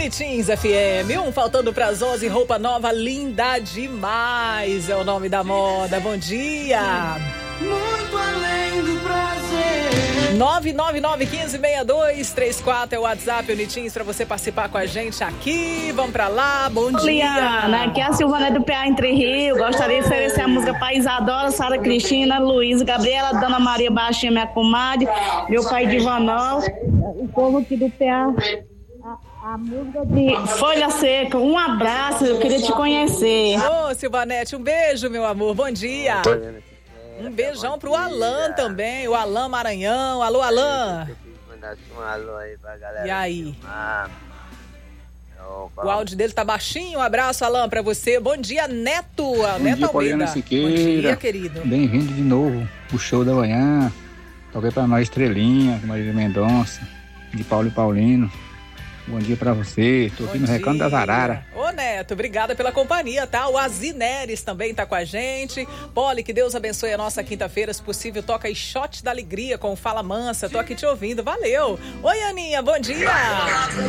Unitins FM, faltando pras 11, roupa nova, linda demais, é o nome da moda. Bom dia. Muito além do prazer. 999-156234 é o WhatsApp Unitins pra você participar com a gente aqui. Vamos pra lá, bom dia. Liana, aqui é a Silvana do PA Entre Rio. Gostaria de oferecer a música pra Isadora, Sara Cristina, Luísa, Gabriela, Dona Maria Baixinha, minha comadre, meu pai de Vanol, o povo aqui do PA. A música de Folha Seca. Um abraço, eu queria te conhecer. Ô, Silvanete, um beijo, meu amor. Bom dia. Um beijão pro Alan também, o Alan Maranhão. Alô, Alan. Um alô aí pra galera. E aí? O áudio dele tá baixinho. Um abraço, Alan, pra você. Bom dia, Neto. Bom Neto dia, Almeida. Poliana Siqueira. Bom dia, querido. Bem-vindo de novo pro show da manhã. Toquei pra nós Estrelinha, Marília Mendonça, de Paulo e Paulino. Bom dia pra você, tô aqui no Recanto das Araras. Ô Neto, obrigada pela companhia, tá? O Azineres também tá com a gente. Poli, que Deus abençoe a nossa quinta-feira, se possível, toca aí Shot da Alegria com o Fala Mansa, tô aqui te ouvindo, valeu. Oi Aninha, bom dia.